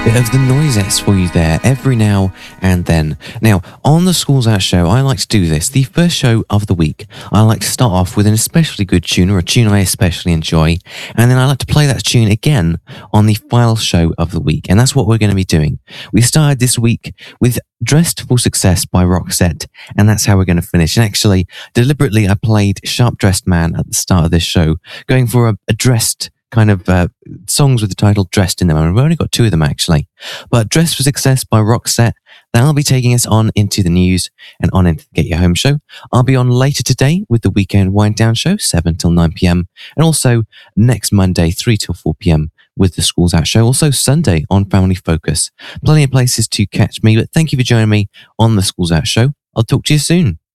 bit of the noisettes for you there every now and then. Now, on the Schools Out show, I like to do this. The first show of the week, I like to start off with an especially good tune or a tune I especially enjoy, and then I like to play that tune again on the final show of the week, and that's what we're going to be doing. We started this week with Dressed for Success by Roxette, and that's how we're going to finish. And actually, deliberately, I played Sharp Dressed Man at the start of this show, going for a dressed kind of songs with the title Dressed in them. And we've only got two of them actually. But Dressed for Success by Roxette, that'll be taking us on into the news and on into the Get Your Home show. I'll be on later today with the Weekend Wind Down show, 7 till 9 p.m. And also next Monday, 3 till 4 p.m. with the Schools Out show. Also Sunday on Family Focus. Plenty of places to catch me, but thank you for joining me on the Schools Out show. I'll talk to you soon.